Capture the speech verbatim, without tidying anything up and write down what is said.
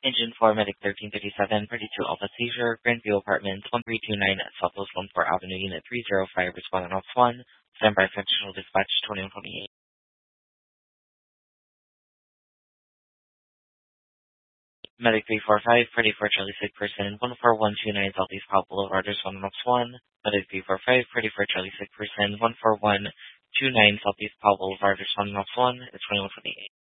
Engine for Medic thirteen thirty-seven, thirty-two Alpha Seizure, Grandview Apartments, one three two nine Southwest one four Avenue, Unit three zero five, responding off one. Standby Functional Dispatch twenty-one twenty-eight. Medic three four five, Freddy for Charlie Sick Person, one four one two nine Southeast Powell Boulevard, responding off one. Medic three four five, Freddy for Charlie Sick Person, one four one two nine Southeast Powell Boulevard, responding off one. It's twenty-one twenty-eight.